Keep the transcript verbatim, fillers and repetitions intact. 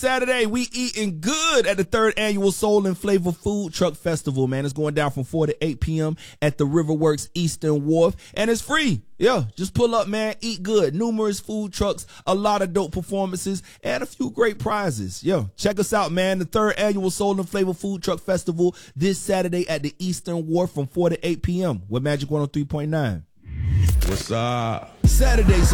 Saturday, we eating good at the third annual Soul and Flavor Food Truck Festival, man. It's going down from four to eight p.m. at the Riverworks Eastern Wharf, and it's free. Yeah, just pull up, man, eat good. Numerous food trucks, a lot of dope performances, and a few great prizes. Yeah, check us out, man. The third annual Soul and Flavor Food Truck Festival this Saturday at the Eastern Wharf from four to eight p.m. with Magic one oh three point nine. What's up? Saturday.